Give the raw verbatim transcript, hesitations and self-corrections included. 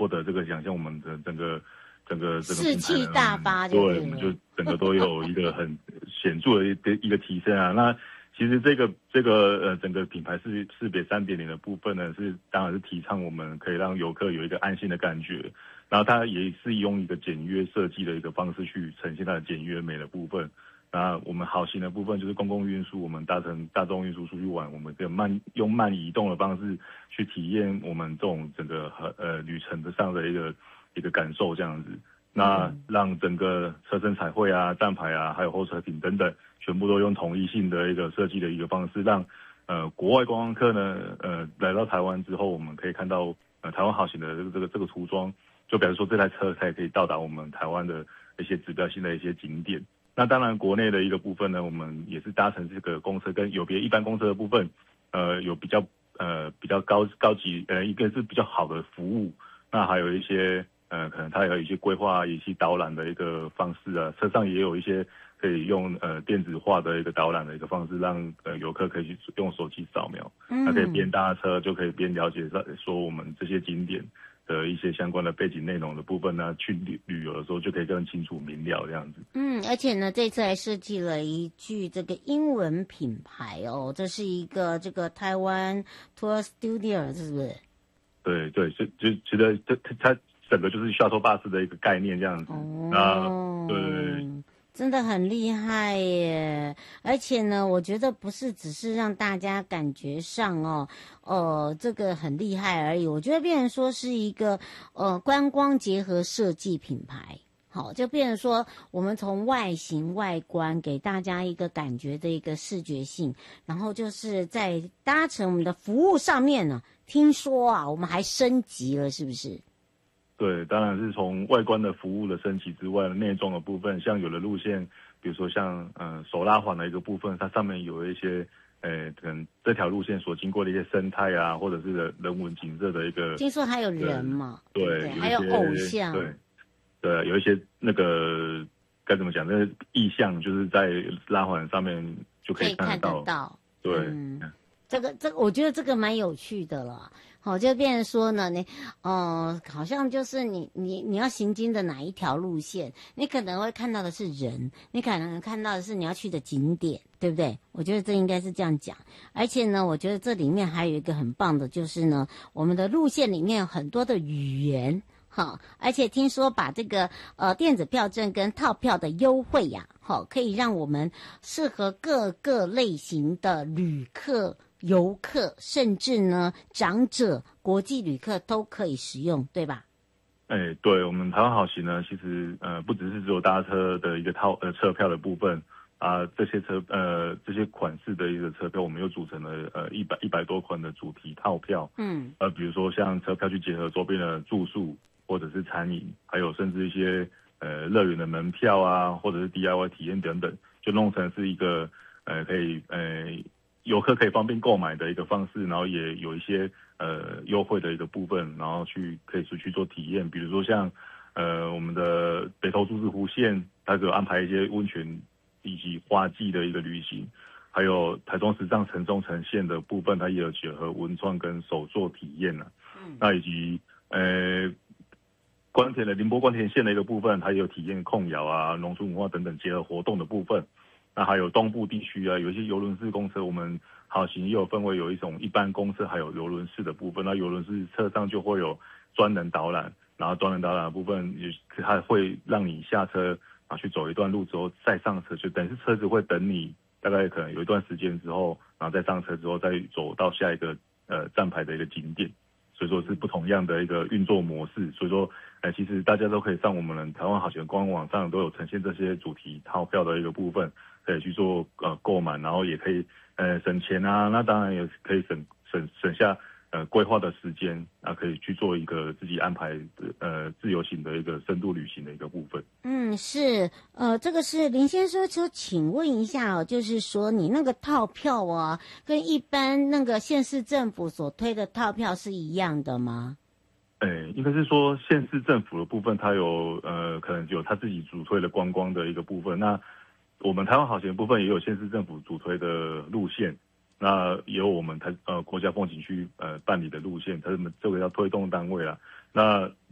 获得这个奖项，我们的整个整个整个士气大发就对，我们就整个都有一个很显著的一个一个提升啊。那其实这个这个呃整个品牌识识别 三点零 的部分呢，是当然是提倡我们可以让游客有一个安心的感觉，然后它也是用一个简约设计的一个方式去呈现它的简约美的部分。那我们好行的部分就是公共运输，我们搭乘大众运输出去玩，我们可以慢用慢移动的方式去体验我们这种整个呃旅程的上的一个一个感受这样子。那让整个车身彩绘啊、站牌啊，还有候车亭等等，全部都用统一性的一个设计的一个方式，让呃国外观光客呢呃来到台湾之后，我们可以看到呃台湾好行的这个这个这个涂装，就表示说这台车才可以到达我们台湾的一些指标性的一些景点。那当然，国内的一个部分呢，我们也是搭乘这个公车，跟有别一般公车的部分，呃，有比较呃比较高高级呃一个是比较好的服务，那还有一些呃可能它有一些规划以及导览的一个方式啊，车上也有一些可以用呃电子化的一个导览的一个方式，让呃游客可以去用手机扫描，嗯，那可以边搭车就可以边了解说我们这些景点的一些相关的背景内容的部分呢，去旅旅游的时候就可以更清楚明了这样子。 嗯，而且呢，这次还设计了一句这个英文品牌哦，这是一个这个台湾 Tour Studio， 是不是？ 对对，就就觉得这它整个就是 shuttle bus 的一个概念这样子。 哦， 对。 真的很厉害耶！而且呢，我觉得不是只是让大家感觉上哦，呃，这个很厉害而已。我觉得变成说是一个呃观光结合设计品牌，好，就变成说我们从外形外观给大家一个感觉的一个视觉性，然后就是在搭乘我们的服务上面呢，听说啊，我们还升级了，是不是？ 对，当然是从外观的服务的升级之外，内装的部分，像有的路线，比如说像呃手拉环的一个部分，它上面有一些呃可能这条路线所经过的一些生态啊，或者是人人文景色的一个。 听说还有人嘛？ 对， 对，还有偶像。 对，对，有一些那个该怎么讲？那个意象就是在拉环上面就可以看得到。 可以看得到。 对。 嗯，这个这个，我觉得这个蛮有趣的了。好，就变成说呢，你，呃，好像就是你你你要行经的哪一条路线，你可能会看到的是人，你可能看到的是你要去的景点，对不对？我觉得这应该是这样讲。而且呢，我觉得这里面还有一个很棒的，就是呢，我们的路线里面有很多的语言。好，而且听说把这个呃电子票证跟套票的优惠呀，好，可以让我们适合各个类型的旅客。游客甚至呢，长者、国际旅客都可以使用，对吧？ 哎，对，我们台湾好行呢，其实呃不只是只有搭车的一个套呃车票的部分啊，这些车呃这些款式的一个车票，我们又组成了呃一百一百多款的主题套票，嗯，呃比如说像车票去结合周边的住宿或者是餐饮，还有甚至一些呃乐园的门票啊，或者是 D I Y 体验等等，就弄成是一个呃可以呃。游客可以方便购买的一个方式，然后也有一些呃优惠的一个部分，然后去可以出去做体验，比如说像呃我们的北投竹子湖线，它有安排一些温泉以及花季的一个旅行，还有台中时尚城中城线的部分，它也有结合文创跟手作体验呢、啊。嗯，那以及呃关田的宁波关田线的一个部分，它也有体验控窑啊、农村文化等等结合活动的部分。那还有东部地区啊，有一些邮轮式公车，我们好行也有分为有一种一般公车，还有邮轮式的部分。那邮轮式车上就会有专人导览，然后专人导览的部分也它会让你下车啊去走一段路之后再上车，就等于是车子会等你大概可能有一段时间之后，然后再上车之后再走到下一个呃站牌的一个景点。所以说是不同样的一个运作模式，所以说，呃，其实大家都可以上我们的台湾好行官网上都有呈现这些主题套票的一个部分，可以去做呃购买，然后也可以呃省钱啊，那当然也可以省省省下呃规划的时间啊，可以去做一个自己安排的呃自由行的一个深度旅行的一个部分。 嗯，是，呃，这个是林先生，就请问一下哦，就是说你那个套票啊，跟一般那个县市政府所推的套票是一样的吗？ 诶，应该是说县市政府的部分，它有呃可能有它自己主推的观光的一个部分，那我们台湾好行的部分也有县市政府主推的路线。那也有我们台呃国家风景区呃办理的路线，它是这个要推动单位啦。那